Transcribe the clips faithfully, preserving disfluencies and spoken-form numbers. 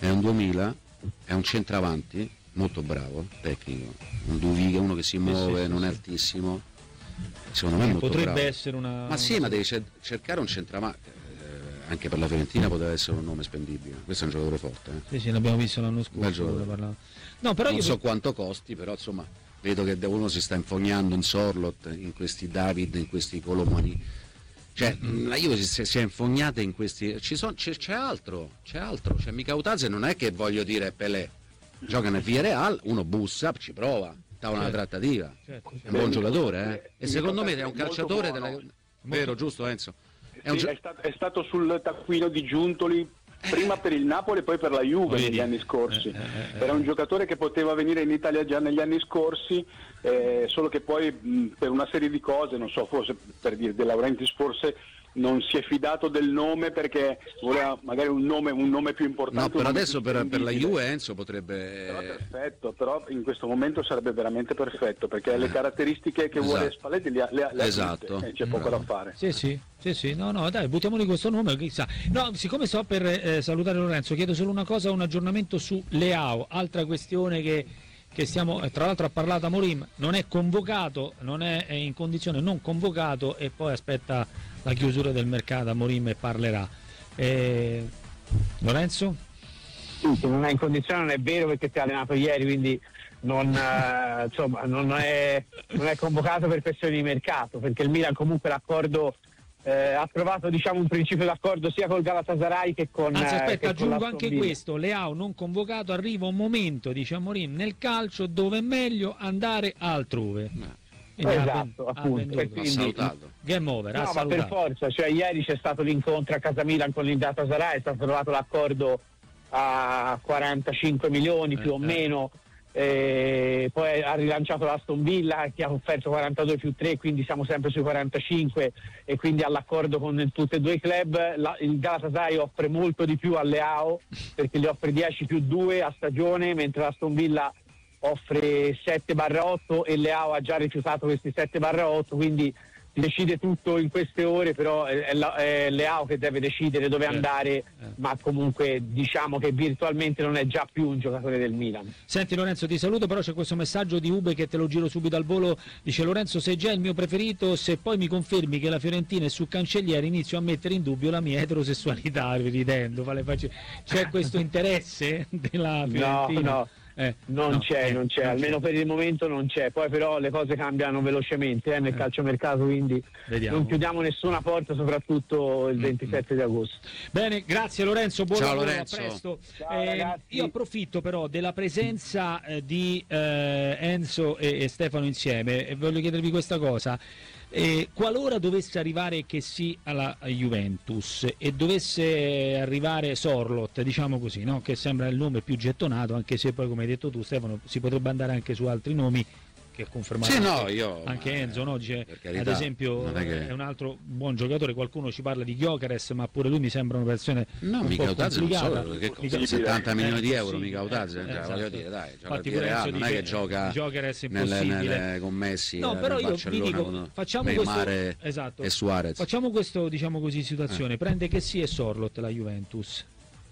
è un duemila, è un centravanti molto bravo, tecnico, un Duviga, uno che si muove, sì, sì, non sì, è altissimo, secondo me è molto potrebbe bravo. essere una ma una sì, cosa... ma devi cer- cercare un centravanti, eh, anche per la Fiorentina poteva essere un nome spendibile, questo è un giocatore forte, eh. Sì, sì, l'abbiamo visto l'anno scorso. No, però non io so quanto costi, però insomma vedo che uno si sta infognando in Sorloth, in questi David, in questi Colomani, cioè mm-hmm. la Juve si, si è infognata in questi, ci son, c'è, c'è altro, c'è altro, cioè Mikautadze non è che voglio dire Pelé, gioca nel Villarreal, uno bussa, ci prova, dà una certo. trattativa, certo, certo. È un buon giocatore, eh? E secondo me è un calciatore della... vero, giusto Enzo? È, sì, gio... è, stato, è stato sul taccuino di Giuntoli prima per il Napoli e poi per la Juve Vedi. negli anni scorsi. Eh, eh, Era un giocatore che poteva venire in Italia già negli anni scorsi, eh, solo che poi mh, per una serie di cose, non so, forse per dire De Laurentiis forse non si è fidato del nome perché voleva magari un nome, un nome più importante. No, per adesso per, per la Juve Enzo potrebbe... Però perfetto, però in questo momento sarebbe veramente perfetto perché le caratteristiche che esatto. vuole Spalletti le ha, le ha, le ha esatto. tutte, eh, c'è poco da fare. Sì, sì, sì, sì, no, no, dai, buttiamoli questo nome, chissà. No, siccome sto per eh, salutare Lorenzo, chiedo solo una cosa, un aggiornamento su Leao, altra questione che... che stiamo, tra l'altro ha parlato Amorim, non è convocato, non è in condizione non convocato e poi aspetta la chiusura del mercato Amorim e parlerà. Eh, Lorenzo? Sì, che non è in condizione non è vero perché si è allenato ieri, quindi non, eh, insomma, non, è, non è convocato per questioni di mercato, perché il Milan comunque l'accordo Eh, ha trovato diciamo un principio d'accordo sia col Galatasaray che con Anzi aspetta, che aggiungo con anche questo, Leao non convocato, arriva un momento, dice Amorim, nel calcio dove è meglio andare altrove. Quindi esatto, ha, appunto, ha quindi, game over, no, ha ma per forza, cioè ieri c'è stato l'incontro a casa Milan con il Galatasaray, è stato trovato l'accordo a quarantacinque milioni più eh, o meno. Eh, poi ha rilanciato l'Aston Villa che ha offerto quarantadue più tre, quindi siamo sempre sui quarantacinque e quindi all'accordo con tutti e due i club. La, il Galatasaray offre molto di più a Leao perché gli offre dieci più due a stagione, mentre l'Aston Villa offre sette barra otto e Leao ha già rifiutato questi sette barra otto, quindi si decide tutto in queste ore, però è, è Leao che deve decidere dove andare, eh. ma comunque diciamo che virtualmente non è già più un giocatore del Milan. Senti Lorenzo, ti saluto, però c'è questo messaggio di Ube che te lo giro subito al volo, dice Lorenzo sei già il mio preferito, se poi mi confermi che la Fiorentina è su Cancellieri inizio a mettere in dubbio la mia eterosessualità, ridendo, vale, faccio... c'è questo interesse della Fiorentina? No, no. Eh, non, no, c'è, eh, non c'è, non almeno c'è. Per il momento non c'è, poi però le cose cambiano velocemente eh, nel eh. calciomercato, quindi Vediamo. Non chiudiamo nessuna porta, soprattutto il ventisette mm-hmm. di agosto. Bene, grazie Lorenzo, buon Ciao, lavoro, Lorenzo. a presto. Ciao, eh, io approfitto però della presenza eh, di eh, Enzo e, e Stefano insieme e voglio chiedervi questa cosa. Eh, qualora dovesse arrivare che sì alla Juventus e dovesse arrivare Sorloth, diciamo così, no? Che sembra il nome più gettonato, anche se poi come hai detto tu Stefano si potrebbe andare anche su altri nomi che confermato sì, no, anche, io, anche Enzo, no? Dice, carità, ad esempio che... è un altro buon giocatore, qualcuno ci parla di Gyökeres, ma pure lui mi sembra una versione no, un Mikautadze non so, che mica, settanta milioni di euro sì, Mikautadze, eh, cioè, esatto. voglio dire, dai, gioca Infatti, a Real, non è che gioca nelle, nelle commessi no, però io vi dico, con facciamo questo, esatto. e Suarez. Facciamo questo, diciamo così, situazione, eh. prende che sì e Sorloth la Juventus.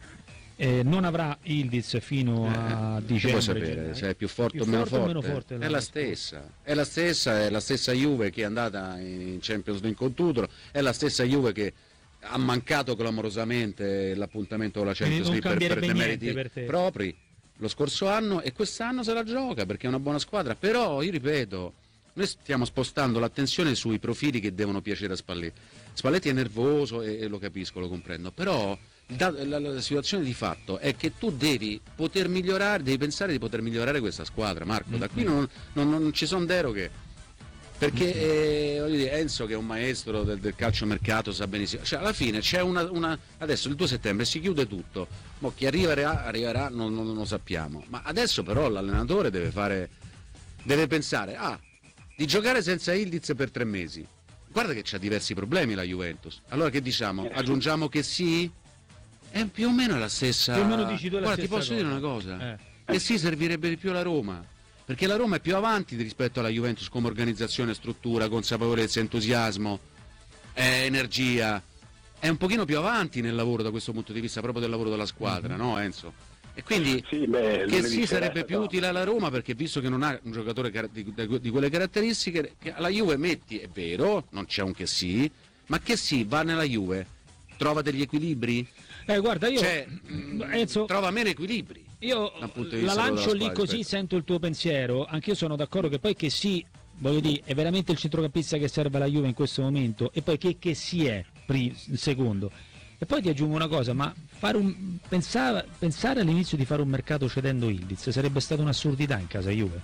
Eh, non avrà Ildiz fino a eh, dicembre. Puoi sapere se è più forte più o meno forte, forte, meno forte è la stessa, è la stessa, è la stessa Juve che è andata in Champions League con Tudor, è la stessa Juve che ha mancato clamorosamente l'appuntamento con la Champions League per, per demeriti per propri lo scorso anno e quest'anno se la gioca perché è una buona squadra, però io ripeto, noi stiamo spostando l'attenzione sui profili che devono piacere a Spalletti. Spalletti è nervoso e, e lo capisco, lo comprendo, però Da, la, la situazione di fatto è che tu devi poter migliorare, devi pensare di poter migliorare questa squadra, Marco. Mm-hmm. Da qui non, non, non ci sono deroghe, perché mm-hmm. eh, voglio dire, Enzo che è un maestro del, del calciomercato sa benissimo, cioè alla fine c'è una, una adesso il due settembre si chiude tutto, mo chi arriverà arriverà non, non, non lo sappiamo, ma adesso però l'allenatore deve fare, deve pensare ah, di giocare senza Ildiz per tre mesi. Guarda che c'ha diversi problemi la Juventus, allora che diciamo? Aggiungiamo che sì? È più o meno la stessa. Più o meno dici tu la Guarda, stessa ti posso cosa. dire una cosa? Eh. Che sì, servirebbe di più la Roma. Perché la Roma è più avanti rispetto alla Juventus come organizzazione, struttura, consapevolezza, entusiasmo, eh, energia. È un pochino più avanti nel lavoro da questo punto di vista, proprio del lavoro della squadra, mm-hmm. no Enzo? E quindi sì, beh, che sì sarebbe più utile alla Roma, perché visto che non ha un giocatore di, di, di quelle caratteristiche, che alla Juve metti, è vero, non c'è un che sì, ma che sì, va nella Juve, trova degli equilibri? Eh, guarda, io cioè, Enzo, trova meno equilibri. Io la lancio lì così, rispetto. Sento il tuo pensiero, anch'io sono d'accordo che poi che sì, voglio dire, è veramente il centrocampista che serve alla Juve in questo momento, e poi che, che si è il secondo. E poi ti aggiungo una cosa, ma fare un, pensare, pensare all'inizio di fare un mercato cedendo Yildiz sarebbe stata un'assurdità in casa Juve?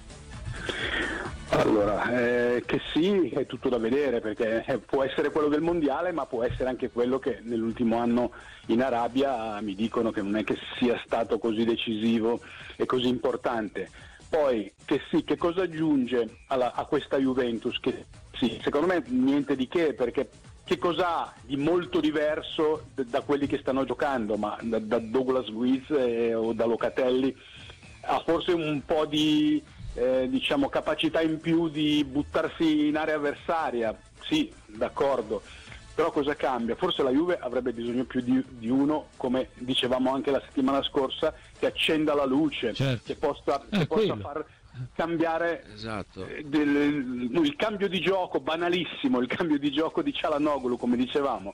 Allora, eh, che sì, è tutto da vedere, perché può essere quello del mondiale, ma può essere anche quello che nell'ultimo anno in Arabia mi dicono che non è che sia stato così decisivo e così importante. Poi, che sì, che cosa aggiunge alla, a questa Juventus? Che sì, secondo me niente di che, perché che cos'ha di molto diverso da, da quelli che stanno giocando, ma da, da Douglas Luiz eh, o da Locatelli? Ha forse un po' di eh, diciamo capacità in più di buttarsi in area avversaria, sì, d'accordo, però cosa cambia? Forse la Juve avrebbe bisogno più di, di uno, come dicevamo anche la settimana scorsa, che accenda la luce, certo. che possa, eh, che possa far cambiare esatto. del, il cambio di gioco banalissimo, il cambio di gioco di Çalhanoğlu, come dicevamo,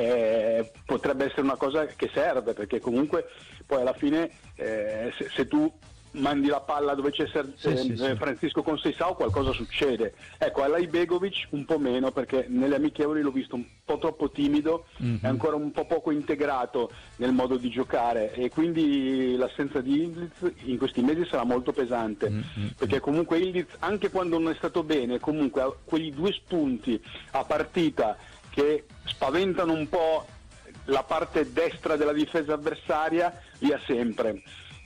eh, potrebbe essere una cosa che serve, perché comunque poi alla fine eh, se, se tu mandi la palla dove c'è Ser- sì, eh, sì, sì. Francisco Conceição, qualcosa succede. Ecco, all'Ibegovic un po' meno, perché nelle amichevoli l'ho visto un po' troppo timido, mm-hmm. è ancora un po' poco integrato nel modo di giocare, e quindi l'assenza di Yildiz in questi mesi sarà molto pesante, mm-hmm. perché comunque Yildiz, anche quando non è stato bene, comunque ha quegli due spunti a partita che spaventano un po' la parte destra della difesa avversaria, li ha sempre.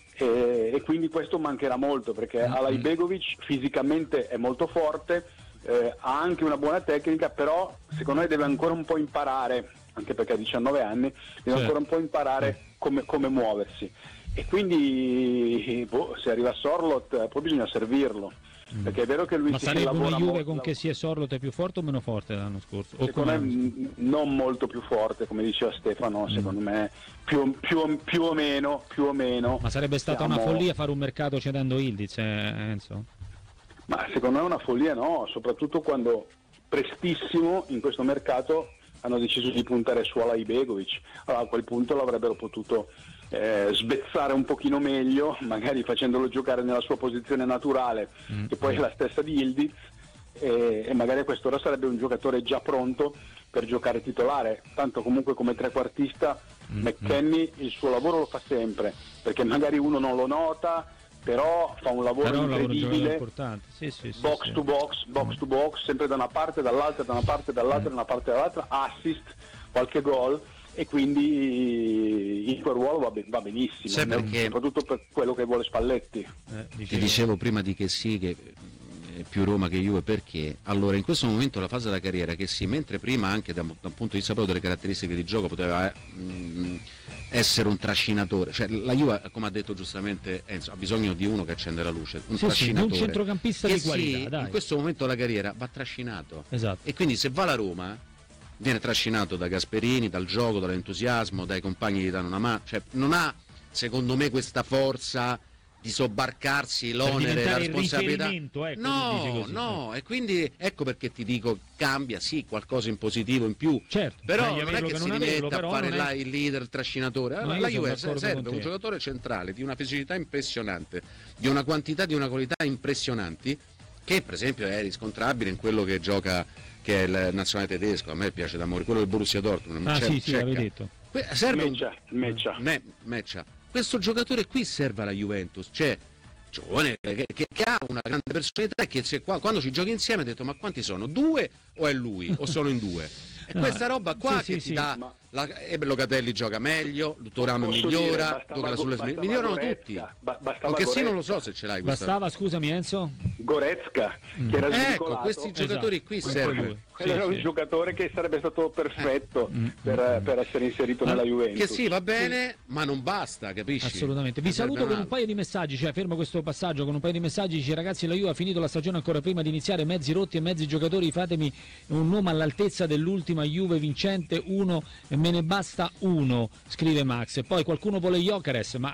E, e quindi questo mancherà molto, perché mm-hmm. Alaibegovic fisicamente è molto forte, eh, ha anche una buona tecnica, però secondo me deve ancora un po' imparare, anche perché ha diciannove anni, deve sì. ancora un po' imparare come, come muoversi, e quindi boh, se arriva Sorloth poi bisogna servirlo, mm. perché è vero che lui ma si sarebbe lavora una Juve molto, con che sia Sorloth è più forte o meno forte l'anno scorso? O secondo me non molto più forte, come diceva Stefano, mm. secondo me più, più, più o meno più o meno ma sarebbe stata siamo... una follia fare un mercato cedendo Yildiz, eh, Enzo? Ma secondo me una follia no, soprattutto quando prestissimo in questo mercato hanno deciso di puntare su Alaibegovic. Allora a quel punto l'avrebbero potuto eh, svezzare un pochino meglio, magari facendolo giocare nella sua posizione naturale, mm. che poi è la stessa di Yildiz, e, e magari a quest'ora sarebbe un giocatore già pronto per giocare titolare, tanto comunque come trequartista mm. McKennie il suo lavoro lo fa sempre, perché magari uno non lo nota, però fa un lavoro però incredibile, importante. Sì, sì, sì, box sì. to box, box to box, sempre da una parte, dall'altra, da una parte, dall'altra, da una parte, dall'altra, assist, qualche gol, e quindi in quel ruolo va, ben, va benissimo, sì, perché... soprattutto per quello che vuole Spalletti. Eh, dicevo. Ti dicevo prima di che sì, che è più Roma che Juve, perché allora in questo momento la fase della carriera che sì, mentre prima anche da, da un punto di vista proprio delle caratteristiche di gioco poteva mh, essere un trascinatore, cioè la Juve, come ha detto giustamente Enzo, ha bisogno di uno che accende la luce, un sì, trascinatore, sì, un centrocampista che di qualità, sì, dai. in questo momento della carriera va trascinato, esatto. E quindi se va alla Roma viene trascinato da Gasperini, dal gioco, dall'entusiasmo, dai compagni che gli danno una mano, cioè non ha secondo me questa forza di sobbarcarsi l'onere e la responsabilità, ecco, no, no, e quindi ecco perché ti dico cambia sì qualcosa in positivo in più, certo, però non è che, che si non rimette averlo, a fare è... là il leader, il trascinatore. Allora, no, la Juve serve un te. giocatore centrale di una fisicità impressionante, di una quantità, di una qualità impressionanti, che per esempio è riscontrabile in quello che gioca, che è il nazionale tedesco, a me piace da morire, quello del Borussia Dortmund, ah sì sì l'avevi detto, serve Meccia, un... Meccia. Me, Meccia. Questo giocatore qui serve alla Juventus, cioè giovane che, che, che ha una grande personalità, e che se qua, quando ci giochi insieme ha detto ma quanti sono? Due o è lui? O sono in due? E no, questa roba qua sì, che sì, ti dà ma... la, e Locatelli gioca meglio, Thuram migliora, dire, sulle bastava migliorano Goretzka, tutti. Ba- anche se non lo so se ce l'hai questa. Bastava, scusami Enzo? Goretzka, mm. che era ecco, svincolato. questi giocatori esatto. qui servono. Quello sì, era un sì. giocatore che sarebbe stato perfetto eh. per, per essere inserito ah, nella Juventus. Che sì, va bene, sì. ma non basta, capisci? Assolutamente. Vi saluto con un paio di messaggi, cioè fermo questo passaggio con un paio di messaggi. Dice ragazzi, la Juve ha finito la stagione ancora prima di iniziare, mezzi rotti e mezzi giocatori, fatemi un nome all'altezza dell'ultima Juve vincente, uno me ne basta uno, scrive Max. E poi qualcuno vuole Gyökeres, ma